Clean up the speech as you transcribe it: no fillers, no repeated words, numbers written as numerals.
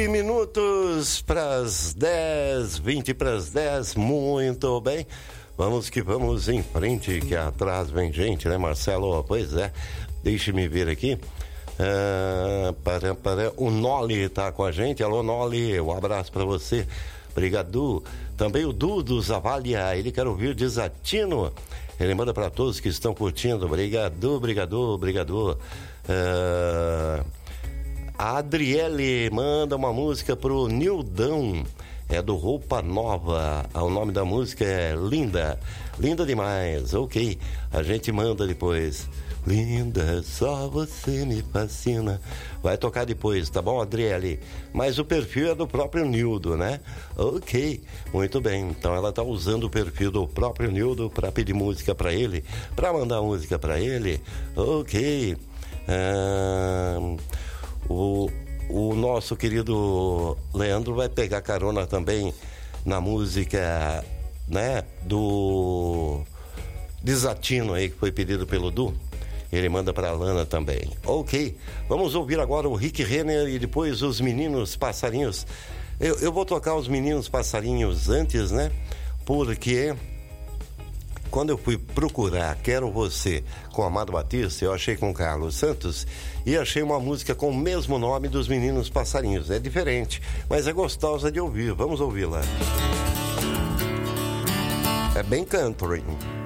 Minutos para as 10, 20 para as 10, muito bem. Vamos que vamos em frente, que atrás vem gente, né, Marcelo? Pois é, deixe-me ver aqui. O Noli está com a gente. Alô, Noli, um abraço para você. Obrigado. Também o Dudu Zavalia, ele quer ouvir Desatino. Ele manda para todos que estão curtindo. Obrigado. A Adriele manda uma música pro Nildão, é do Roupa Nova. O nome da música é Linda demais. Ok, a gente manda depois. Linda, só você me fascina. Vai tocar depois, tá bom, Adriele? Mas o perfil é do próprio Nildo, né? Ok, muito bem. Então ela tá usando o perfil do próprio Nildo para pedir música para ele, para mandar música para ele. Ok. O nosso querido Leandro vai pegar carona também na música, né, do Desatino aí, que foi pedido pelo Du. Ele manda pra Lana também. Ok, vamos ouvir agora o Rick Renner e depois os Meninos Passarinhos. Eu vou tocar os Meninos Passarinhos antes, né, porque quando eu fui procurar Quero Você com Amado Batista, eu achei com Carlos Santos e achei uma música com o mesmo nome dos Meninos Passarinhos. É diferente, mas é gostosa de ouvir. Vamos ouvi-la. É bem country.